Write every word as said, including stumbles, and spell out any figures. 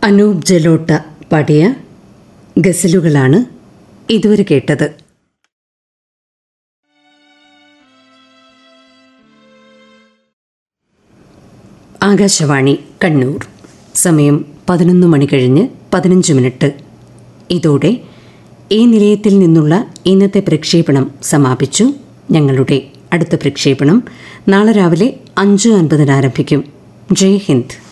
അനൂപ് ജലോട്ട പാടിയ ഗസലുകളാണ് ഇതുവരെ കേട്ടത്. ആകാശവാണി കണ്ണൂർ. സമയം പതിനൊന്ന് മണി കഴിഞ്ഞ് പതിനഞ്ച് മിനിറ്റ്. ഇതോടെ ഈ നിലയത്തിൽ നിന്നുള്ള ഇന്നത്തെ പ്രക്ഷേപണം സമാപിച്ചു. ഞങ്ങളുടെ അടുത്ത പ്രക്ഷേപണം നാളെ രാവിലെ അഞ്ച് അൻപതിന് ആരംഭിക്കും. ജയ് ഹിന്ദ്.